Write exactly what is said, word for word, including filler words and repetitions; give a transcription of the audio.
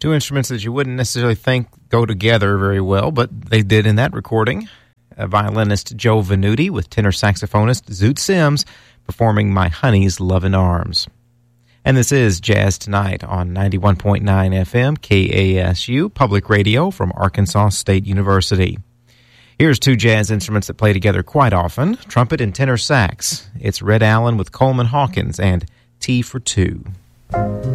Two instruments that you wouldn't necessarily think go together very well, but they did in that recording. Uh, violinist Joe Venuti with tenor saxophonist Zoot Sims performing My Honey's Lovin' Arms. And this is Jazz Tonight on ninety-one point nine F M K A S U, public radio from Arkansas State University. Here's two jazz instruments that play together quite often, trumpet and tenor sax. It's Red Allen with Coleman Hawkins and Tea for Two.